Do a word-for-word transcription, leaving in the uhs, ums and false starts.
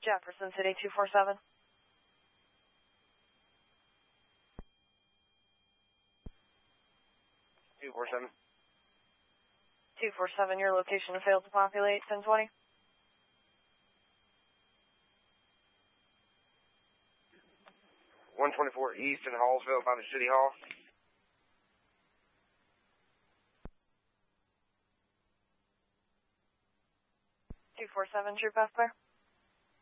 Jefferson City two four seven. two four seven. two four seven, your location failed to populate, ten twenty. one twenty-four East in Hallsville, by the City Hall. two four seven, Troop F there.